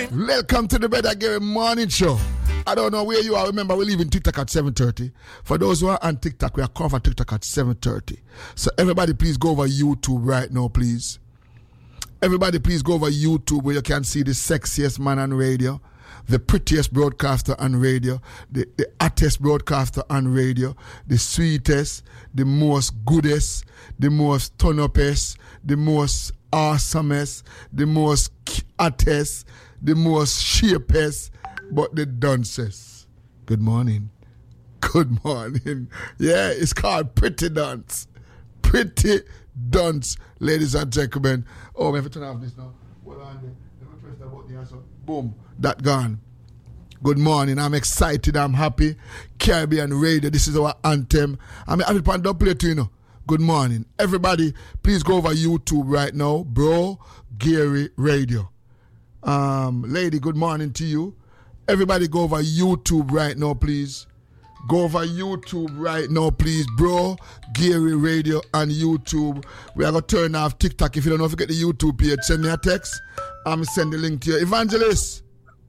Welcome to the Brother Gary Morning Show. I don't know where you are. Remember, we're leaving TikTok at 7:30. For those who are on TikTok, we are coming for TikTok at 7:30. So everybody, please go over YouTube right now, please. Everybody, please go over YouTube where you can see the sexiest man on radio, the prettiest broadcaster on radio, the hottest broadcaster on radio, the sweetest, the most goodest, the most turn-upest, the most awesomest, the most hottest, the most shapest, but the dancers. Good morning. Good morning. Yeah, it's called Pretty Dance. Pretty Dance, ladies and gentlemen. Oh, we have to turn off this now. Hold on there. Let me press the button here, so boom, that gone. Good morning. I'm excited. I'm happy. Caribbean Radio. This is our anthem. I'm happy to double play to you know. Good morning. Everybody, please go over YouTube right now. Bro Gary Radio. Lady, good morning to you. Everybody go over YouTube right now, please. Go over YouTube right now, please. Bro Gary Radio on YouTube. We are going to turn off TikTok. If you don't know if you get the YouTube page, send me a text. I'm send the link to you. Evangelist.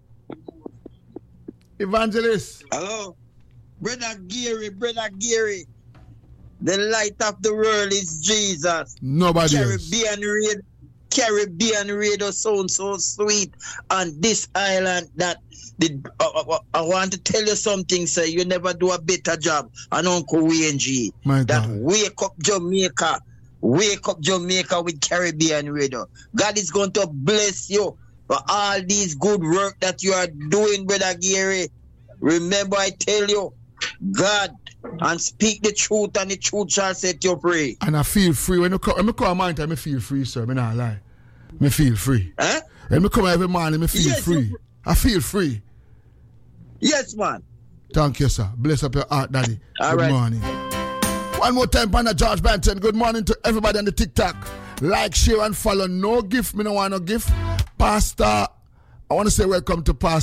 Hello. Brother Gary. The light of the world is Jesus. Nobody else. Caribbean radio sounds so sweet on this island that I want to tell you something, sir. You never do a better job on Uncle WNG. That wake up Jamaica with Caribbean radio. God is going to bless you for all these good work that you are doing, Brother Gary. Remember, I tell you, God, and speak the truth, and the truth shall set you free. And I feel free. When I call my time, I feel free, sir. I not lie. I feel free. Huh? When I come every morning, I feel free. I feel free. Yes, man. Thank you, sir. Bless up your heart, Daddy. All good right. morning. One more time, Panda George Banton. Good morning to everybody on the TikTok. Like, share, and follow. No gift. Me no want no gift. Pastor, I want to say welcome to Pastor.